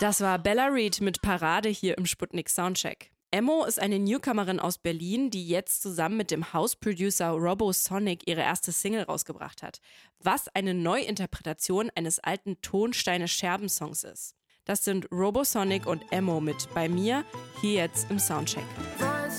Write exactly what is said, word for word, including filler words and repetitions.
Das war Bella Reed mit Parade hier im Sputnik Soundcheck. Emo ist eine Newcomerin aus Berlin, die jetzt zusammen mit dem House-Producer Robosonic ihre erste Single rausgebracht hat. Was eine Neuinterpretation eines alten Tonsteine-Scherben-Songs ist. Das sind Robosonic und Emo mit Bei mir, hier jetzt im Soundcheck.